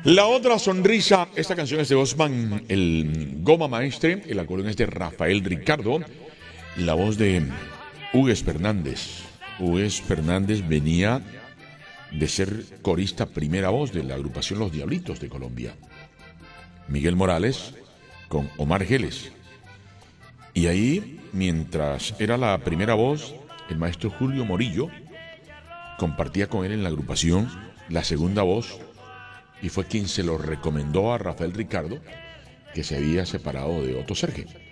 La otra sonrisa, esta canción es de Osman, el Goma Maestre, y la columna es de Rafael Ricardo, la voz de Hugues Fernández. Hugues Fernández venía de ser corista primera voz de la agrupación Los Diablitos de Colombia. Miguel Morales con Omar Geles. Y ahí, mientras era la primera voz, el maestro Julio Morillo compartía con él en la agrupación la segunda voz y fue quien se lo recomendó a Rafael Ricardo, que se había separado de Otto Serge.